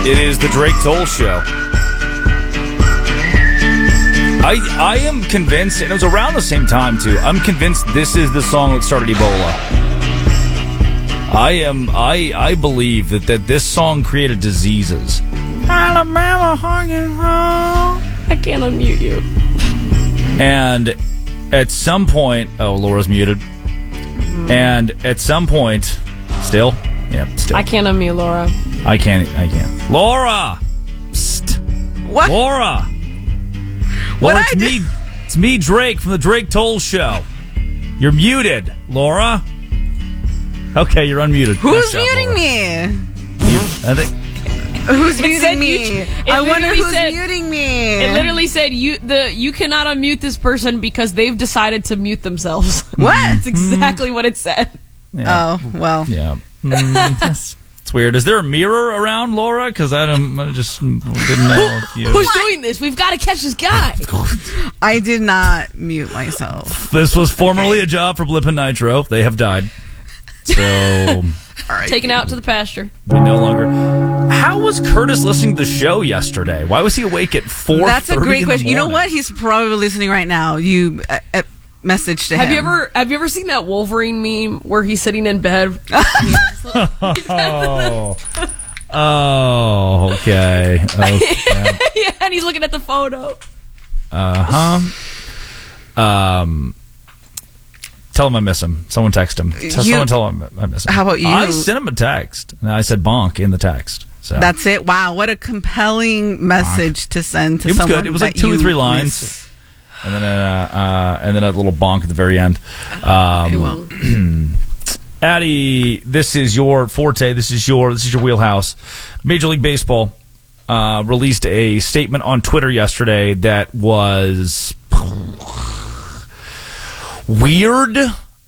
It is the Drake Toll Show. I am convinced, and it was around the same time too, I'm convinced this is the song that started Ebola. I believe that this song created diseases. Alabama hugging home. I can't unmute you. And at some point, Laura's muted. And at some point, still. I can't unmute Laura. I can't. Laura! Psst. What? Laura! Laura, it's me, Drake, from the Drake Toll Show. You're muted, Laura. Okay, you're unmuted. Who's muting me? I think. Who's muting me? I wonder who's muting me. It literally said you cannot unmute this person because they've decided to mute themselves. What? That's exactly what it said. Yeah. Oh, well. Yeah. It's weird. Is there a mirror around, Laura? Because I just didn't know if you... Who's doing this? We've got to catch this guy. I did not mute myself. This was formerly a job for Blip and Nitro. They have died. So... All right. Taken out to the pasture. We no longer... How was Curtis listening to the show yesterday? Why was he awake at 4:30? That's a great question. You know morning? what? He's probably listening right now. You message to him. Have you ever seen that Wolverine meme where he's sitting in bed? Oh, okay. Yeah, and he's looking at the photo. Tell him I miss him. Someone text him. Someone tell him I miss him. How about you? I sent him a text. And I said bonk in the text. So. That's it. Wow, what a compelling message to send to someone. It was good. It was like 2 or 3 lines. Miss. And then a little bonk at the very end. Addie, this is your forte. This is your wheelhouse. Major League Baseball released a statement on Twitter yesterday that was weird.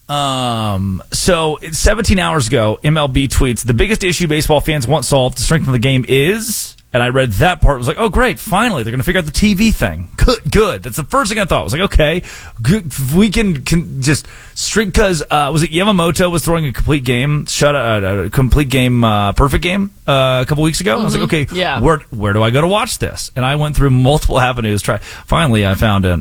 So 17 hours ago, MLB tweets, the biggest issue baseball fans want solved to strengthen the game is, and I read that part, was like, oh great, finally, they're going to figure out the TV thing. Good. That's the first thing I thought. I was like, okay, good. We can just string, because, was it Yamamoto was throwing a complete game, perfect game, a couple weeks ago? I was like, okay, yeah. Where do I go to watch this? And I went through multiple avenues. Finally, I found an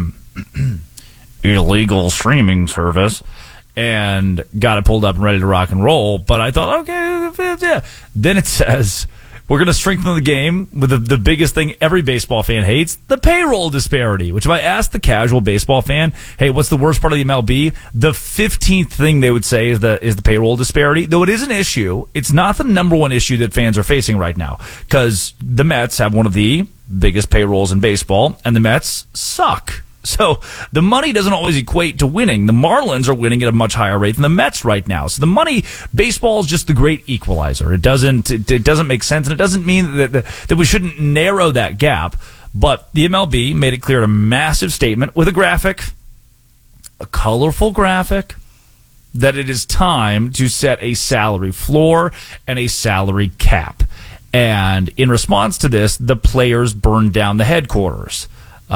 illegal streaming service and got it pulled up and ready to rock and roll. But I thought, okay, yeah. Then it says, we're going to strengthen the game with the biggest thing every baseball fan hates, the payroll disparity, which if I asked the casual baseball fan, hey, what's the worst part of the MLB? The 15th thing they would say is the payroll disparity. Though it is an issue, it's not the number one issue that fans are facing right now, because the Mets have one of the biggest payrolls in baseball, and the Mets suck. So the money doesn't always equate to winning. The Marlins are winning at a much higher rate than the Mets right now. So the money, baseball is just the great equalizer. It doesn't make sense, and it doesn't mean that we shouldn't narrow that gap. But the MLB made it clear in a massive statement with a graphic, a colorful graphic, that it is time to set a salary floor and a salary cap. And in response to this, the players burned down the headquarters.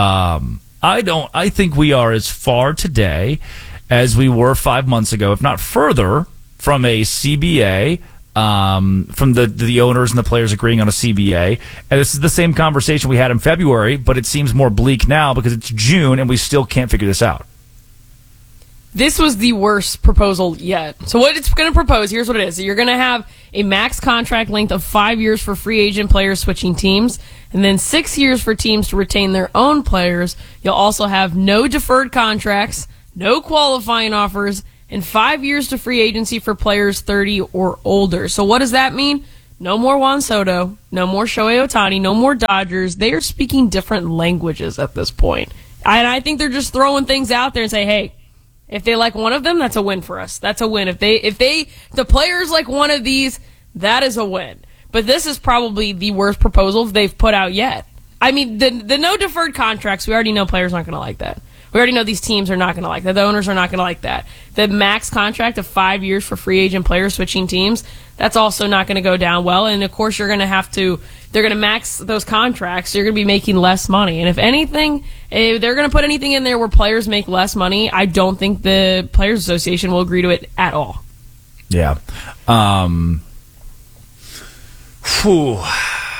I think we are as far today as we were 5 months ago, if not further, from a CBA, from the owners and the players agreeing on a CBA. And this is the same conversation we had in February, but it seems more bleak now because it's June and we still can't figure this out. This was the worst proposal yet. So what it's going to propose, here's what it is. You're going to have a max contract length of 5 years for free agent players switching teams, and then 6 years for teams to retain their own players. You'll also have no deferred contracts, no qualifying offers, and 5 years to free agency for players 30 or older. So what does that mean? No more Juan Soto, no more Shohei Ohtani, no more Dodgers. They are speaking different languages at this point. And I think they're just throwing things out there and say, hey, if they like one of them, that's a win for us. That's a win. If the players like one of these, that is a win. But this is probably the worst proposal they've put out yet. I mean, the no deferred contracts, we already know players aren't going to like that. We already know these teams are not going to like that. The owners are not going to like that. The max contract of 5 years for free agent players switching teams, that's also not going to go down well. And of course, they're going to max those contracts. So you're going to be making less money. And if anything, if they're going to put anything in there where players make less money, I don't think the Players Association will agree to it at all. Yeah.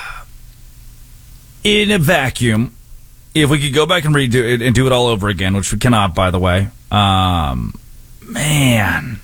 In a vacuum, if we could go back and redo it and do it all over again, which we cannot, by the way, man,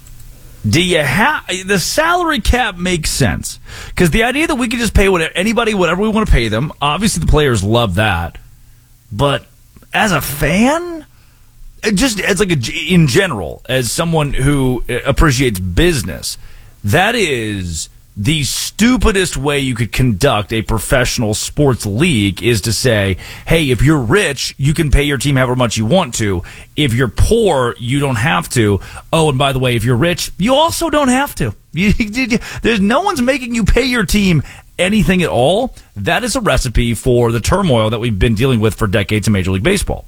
do you have the salary cap makes sense? Because the idea that we could just pay anybody whatever we want to pay them, obviously the players love that, but as a fan, just as in general, as someone who appreciates business, that is the stupidest way you could conduct a professional sports league is to say, hey, if you're rich, you can pay your team however much you want to. If you're poor, you don't have to. Oh, and by the way, if you're rich, you also don't have to. There's no one's making you pay your team anything at all. That is a recipe for the turmoil that we've been dealing with for decades in Major League Baseball.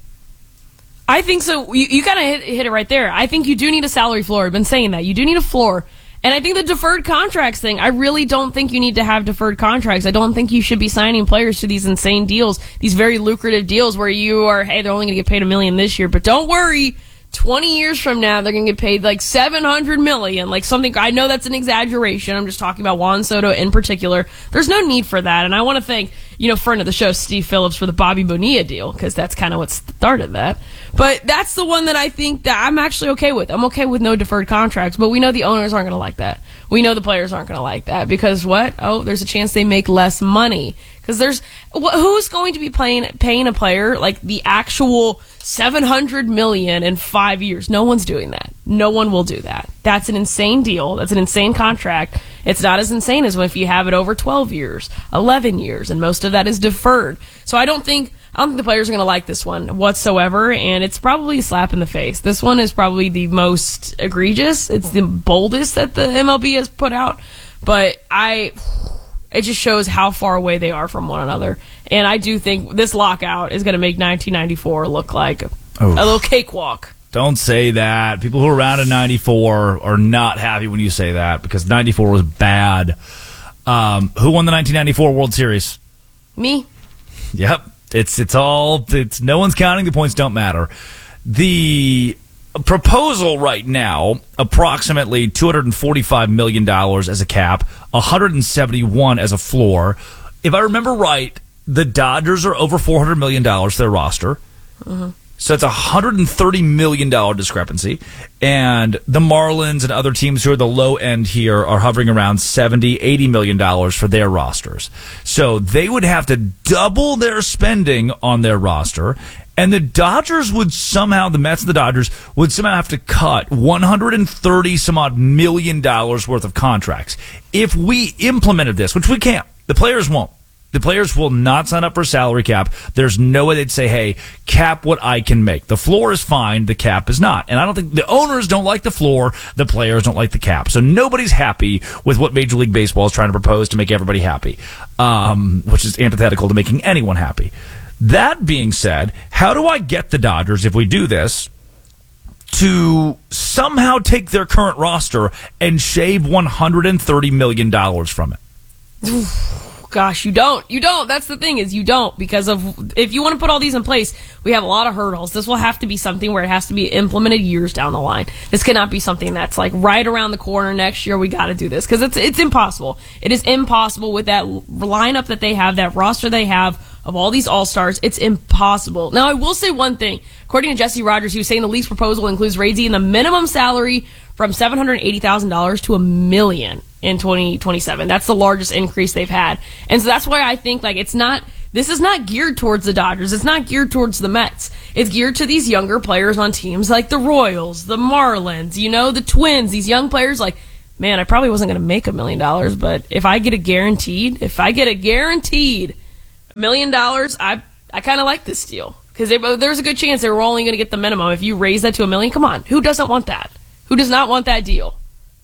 I think so. You kind of hit it right there. I think you do need a salary floor. I've been saying that. You do need a floor. And I think the deferred contracts thing, I really don't think you need to have deferred contracts. I don't think you should be signing players to these insane deals, these very lucrative deals where you are, hey, they're only going to get paid $1 million this year. But don't worry, 20 years from now, they're going to get paid like $700 million, like something. I know that's an exaggeration. I'm just talking about Juan Soto in particular. There's no need for that. And I want to thank, friend of the show, Steve Phillips, for the Bobby Bonilla deal, because that's kind of what started that. But that's the one that I think that I'm actually okay with. I'm okay with no deferred contracts, but we know the owners aren't going to like that. We know the players aren't going to like that because what? Oh, there's a chance they make less money. Because who's going to be paying a player like the actual $700 million in 5 years? No one's doing that. No one will do that. That's an insane deal. That's an insane contract. It's not as insane as if you have it over 12 years, 11 years, and most of that is deferred. So I don't think the players are going to like this one whatsoever, and it's probably a slap in the face. This one is probably the most egregious. It's the boldest that the MLB has put out, but it just shows how far away they are from one another. And I do think this lockout is going to make 1994 look like a little cakewalk. Don't say that. People who are around in 94 are not happy when you say that because 94 was bad. Who won the 1994 World Series? Me. Yep. It's no one's counting. The points don't matter. The proposal right now, approximately $245 million as a cap, $171 as a floor. If I remember right, the Dodgers are over $400 million to their roster. Mm-hmm. So it's a $130 million discrepancy. And the Marlins and other teams who are the low end here are hovering around $70, $80 million for their rosters. So they would have to double their spending on their roster. And the Dodgers would somehow, the Mets and the Dodgers would somehow have to cut $130 some odd million worth of contracts. If we implemented this, which we can't, the players won't. The players will not sign up for a salary cap. There's no way they'd say, hey, cap what I can make. The floor is fine. The cap is not. And I don't think the owners don't like the floor. The players don't like the cap. So nobody's happy with what Major League Baseball is trying to propose to make everybody happy, which is antithetical to making anyone happy. That being said, how do I get the Dodgers, if we do this, to somehow take their current roster and shave $130 million from it? Gosh, you don't. That's the thing, is you don't, because if you want to put all these in place, we have a lot of hurdles. This will have to be something where it has to be implemented years down the line. This cannot be something that's like right around the corner next year. We got to do this because it's impossible. It is impossible with that lineup that they have, that roster they have of all these all-stars. It's impossible. Now, I will say one thing. According to Jesse Rogers, he was saying the league's proposal includes raising the minimum salary from $780,000 to $1 million in 2027. That's the largest increase they've had. And so that's why I think this is not geared towards the Dodgers. It's not geared towards the Mets. It's geared to these younger players on teams like the Royals, the Marlins, the Twins, these young players like, man, I probably wasn't going to make $1 million, but if I get a guaranteed $1 million, I kind of like this deal. Because there's a good chance they were only going to get the minimum. If you raise that to $1 million, come on, who doesn't want that? Who does not want that deal?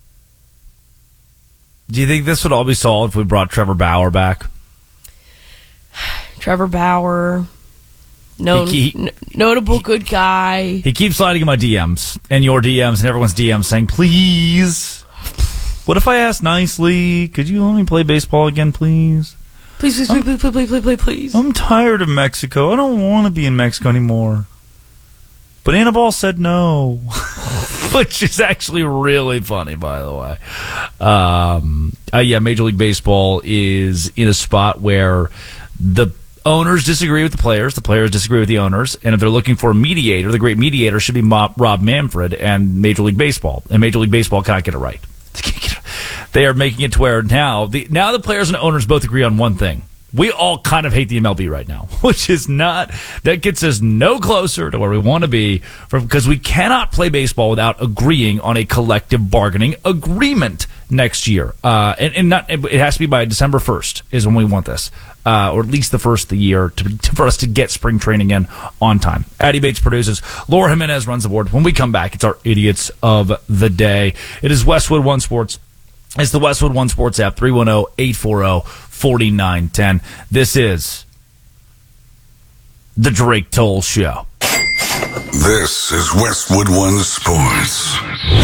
Do you think this would all be solved if we brought Trevor Bauer back? Trevor Bauer, notable good guy. He keeps sliding in my DMs and your DMs and everyone's DMs saying, please, what if I ask nicely, could you let me play baseball again, please? Please. I'm tired of Mexico. I don't want to be in Mexico anymore. But Anibal said no, which is actually really funny, by the way. Yeah, Major League Baseball is in a spot where owners disagree with the players disagree with the owners, and if they're looking for a mediator, the great mediator should be Rob Manfred and Major League Baseball. And Major League Baseball cannot get it right. They are making it to where now the players and owners both agree on one thing. We all kind of hate the MLB right now, which is that gets us no closer to where we want to be, because we cannot play baseball without agreeing on a collective bargaining agreement next year. It has to be by December 1st is when we want this, or at least the first of the year for us to get spring training in on time. Addy Bates produces. Laura Jimenez runs the board. When we come back, it's our Idiots of the Day. It is Westwood One Sports. It's the Westwood One Sports app, 310-840-4910. This is the Drake Toll Show. This is Westwood One Sports.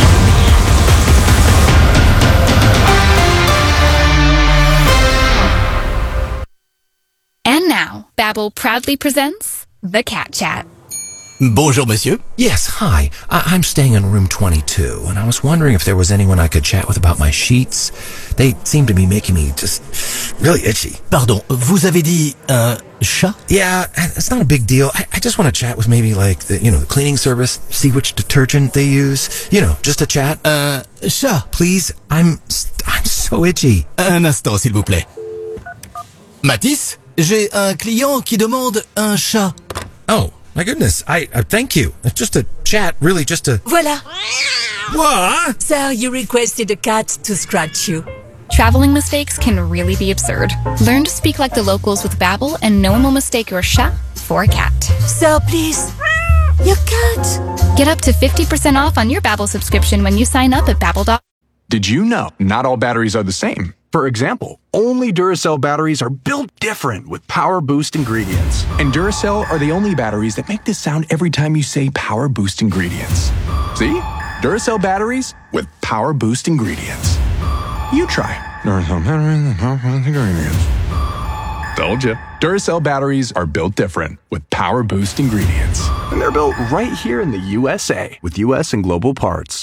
And now, Babbel proudly presents The Cat Chat. Bonjour, monsieur. Yes, hi. I'm staying in room 22, and I was wondering if there was anyone I could chat with about my sheets. They seem to be making me just really itchy. Pardon, vous avez dit un chat? Yeah, it's not a big deal. I just want to chat with maybe like the cleaning service, see which detergent they use. Just a chat. Chat. Please, I'm so itchy. Un instant, s'il vous plaît. Matisse, j'ai un client qui demande un chat. Oh. My goodness, I thank you. It's just a chat, really just a... Voila. What? Sir, you requested a cat to scratch you. Traveling mistakes can really be absurd. Learn to speak like the locals with Babbel, and no one will mistake your chat for a cat. Sir, please. Your cat. Get up to 50% off on your Babbel subscription when you sign up at Babbel.com. Did you know not all batteries are the same? For example, only Duracell batteries are built different with Power Boost ingredients. And Duracell are the only batteries that make this sound every time you say Power Boost ingredients. See? Duracell batteries with Power Boost ingredients. You try. Duracell batteries with Power Boost ingredients. Told you. Duracell batteries are built different with Power Boost ingredients. And they're built right here in the USA with US and global parts.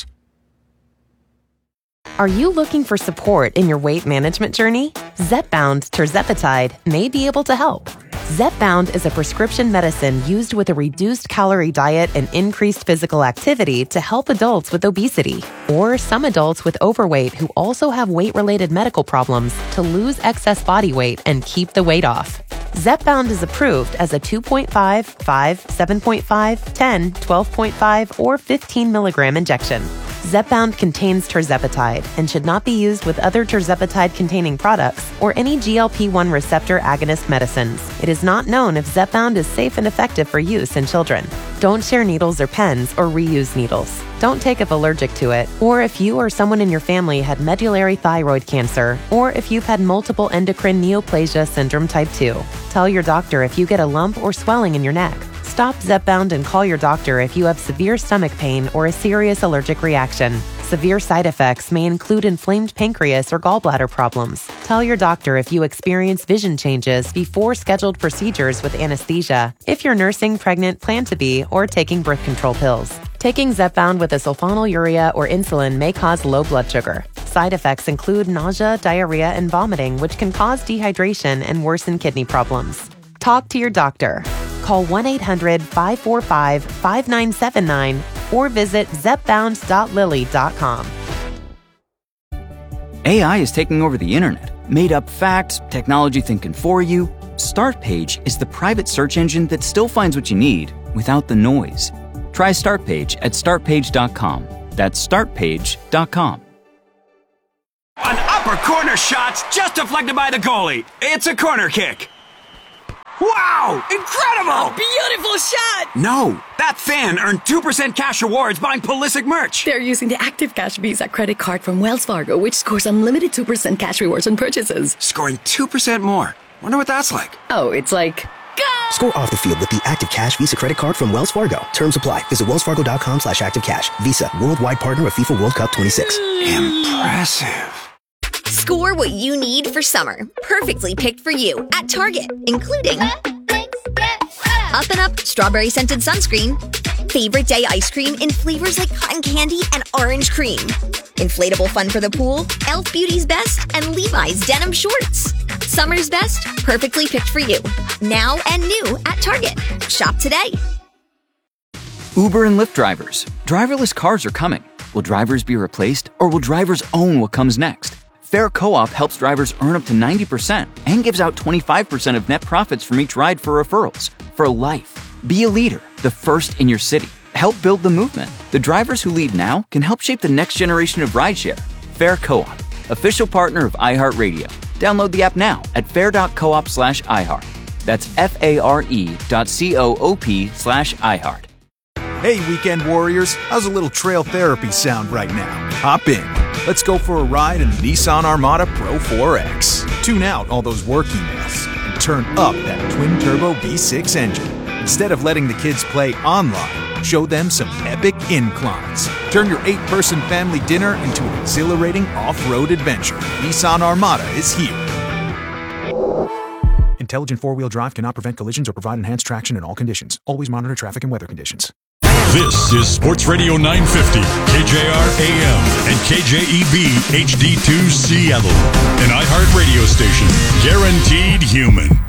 Are you looking for support in your weight management journey? Zepbound tirzepatide may be able to help. Zepbound is a prescription medicine used with a reduced calorie diet and increased physical activity to help adults with obesity, or some adults with overweight who also have weight-related medical problems to lose excess body weight and keep the weight off. Zepbound is approved as a 2.5, 5, 7.5, 10, 12.5, or 15 milligram injection. Zepbound contains tirzepatide and should not be used with other tirzepatide-containing products or any GLP-1 receptor agonist medicines. It is not known if Zepbound is safe and effective for use in children. Don't share needles or pens or reuse needles. Don't take if allergic to it, or if you or someone in your family had medullary thyroid cancer, or if you've had multiple endocrine neoplasia syndrome type 2. Tell your doctor if you get a lump or swelling in your neck. Stop Zepbound and call your doctor if you have severe stomach pain or a serious allergic reaction. Severe side effects may include inflamed pancreas or gallbladder problems. Tell your doctor if you experience vision changes before scheduled procedures with anesthesia, if you're nursing, pregnant, plan to be, or taking birth control pills. Taking Zepbound with a sulfonylurea or insulin may cause low blood sugar. Side effects include nausea, diarrhea, and vomiting, which can cause dehydration and worsen kidney problems. Talk to your doctor. Call 1-800-545-5979 or visit zepbound.lily.com. AI is taking over the internet. Made up facts, technology thinking for you. Startpage is the private search engine that still finds what you need without the noise. Try Startpage at startpage.com. That's startpage.com. An upper corner shot's just deflected by the goalie. It's a corner kick. Wow! Incredible! A beautiful shot! No, that fan earned 2% cash rewards buying Pulisic merch. They're using the Active Cash Visa credit card from Wells Fargo, which scores unlimited 2% cash rewards on purchases. Scoring 2% more. Wonder what that's like. Oh, it's like... Go! Score off the field with the Active Cash Visa credit card from Wells Fargo. Terms apply. Visit wellsfargo.com/activecash. Visa, worldwide partner of FIFA World Cup 26. Impressive. Score what you need for summer. Perfectly picked for you at Target, including Up and Up strawberry scented sunscreen, favorite day ice cream in flavors like cotton candy and orange cream, inflatable fun for the pool, Elf Beauty's Best, and Levi's denim shorts. Summer's best, perfectly picked for you. Now and new at Target. Shop today. Uber and Lyft drivers. Driverless cars are coming. Will drivers be replaced, or will drivers own what comes next? Fair Co-op helps drivers earn up to 90% and gives out 25% of net profits from each ride for referrals. For life. Be a leader, the first in your city. Help build the movement. The drivers who lead now can help shape the next generation of rideshare. Fair Co-op, official partner of iHeartRadio. Download the app now at fair.coop/iHeart. That's FARE.coop/iHeart. Hey, weekend warriors, how's a little trail therapy sound right now? Hop in. Let's go for a ride in the Nissan Armada Pro 4X. Tune out all those work emails and turn up that twin-turbo V6 engine. Instead of letting the kids play online, show them some epic inclines. Turn your 8-person family dinner into an exhilarating off-road adventure. Nissan Armada is here. Intelligent four-wheel drive cannot prevent collisions or provide enhanced traction in all conditions. Always monitor traffic and weather conditions. This is Sports Radio 950, KJR AM and KJEB HD2 Seattle, an iHeart radio station, guaranteed human.